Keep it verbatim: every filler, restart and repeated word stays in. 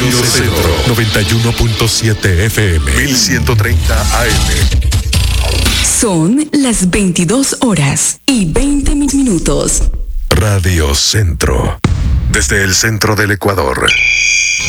Radio Centro noventa y uno punto siete F M, mil ciento treinta A M. Son las veintidós horas y veinte minutos. Radio Centro, desde el centro del Ecuador.